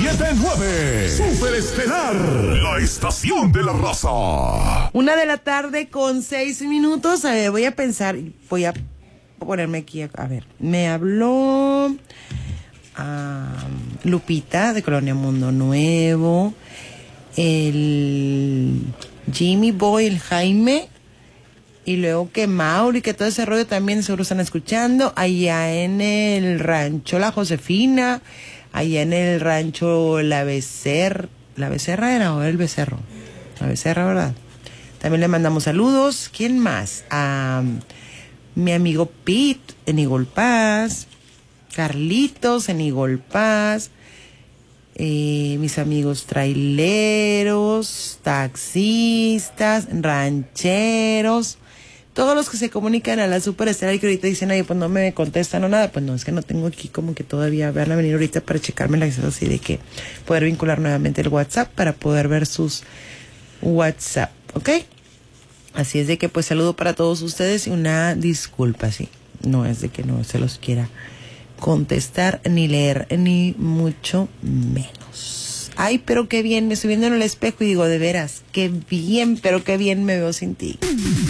7-9. Super Estelar, la estación de la raza. 1:06 A ver, voy a pensar, voy a ponerme aquí, a ver. Me habló Lupita de Colonia Mundo Nuevo, el Jimmy Boy, el Jaime, y luego que Mauri, que todo ese rollo también seguro están escuchando, allá en el rancho La Josefina, allá en el rancho La Becerra era, o el Becerro, La Becerra, ¿verdad? También le mandamos saludos. ¿Quién más? A mi amigo Pete en Eagle Pass, Carlitos en Eagle Pass, mis amigos traileros, taxistas, rancheros, todos los que se comunican a la Super Estelar y que ahorita dicen, ay, pues no me contestan o nada, pues no, es que no tengo aquí como que todavía, van a venir ahorita para checarme la acceso así de que poder vincular nuevamente el WhatsApp para poder ver sus WhatsApp, ¿ok? Así es de que pues saludo para todos ustedes y una disculpa, sí, no es de que no se los quiera contestar ni leer, ni mucho menos. Ay, pero qué bien, me estoy viendo en el espejo y digo, de veras, qué bien, pero qué bien me veo sin ti.